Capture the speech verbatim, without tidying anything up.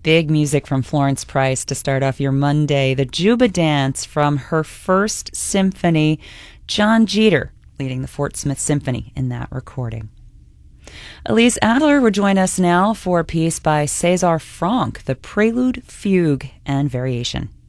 Big music from Florence Price to start off your Monday. The Juba Dance from her first symphony. John Jeter leading the Fort Smith Symphony in that recording. Elise Adler will join us now for a piece by César Franck, the Prelude, Fugue, and Variation.